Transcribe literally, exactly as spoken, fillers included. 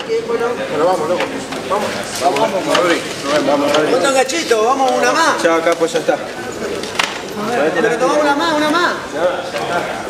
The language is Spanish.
Bueno, vamos, loco. Vamos. Vamos, vamos, vamos. Vamos, vamos. Otro cachito, vamos una más. Chao, acá pues ya está. Pero tomamos una más, una más.